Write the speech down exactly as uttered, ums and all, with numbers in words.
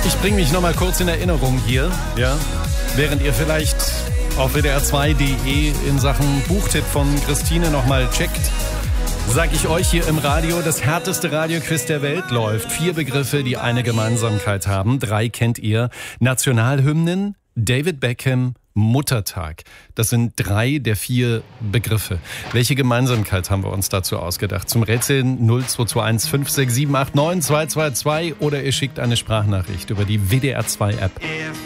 Ich bringe mich noch mal kurz in Erinnerung hier, ja, während ihr vielleicht auf W D R zwei Punkt de in Sachen Buchtipp von Christine noch mal checkt, sag ich euch hier im Radio, das härteste Radioquiz der Welt läuft. Vier Begriffe, die eine Gemeinsamkeit haben. Drei kennt ihr. Nationalhymnen, David Beckham, Muttertag. Das sind drei der vier Begriffe. Welche Gemeinsamkeit haben wir uns dazu ausgedacht? Zum Rätseln null zwei zwei eins fünf sechs sieben acht neun zwei zwei zwei oder ihr schickt eine Sprachnachricht über die W D R zwei App.